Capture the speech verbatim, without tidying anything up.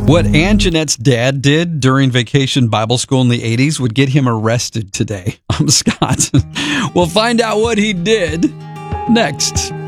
What Ann Jeanette's dad did during Vacation Bible School in the eighties would get him arrested today. I'm Scott. We'll find out what he did next.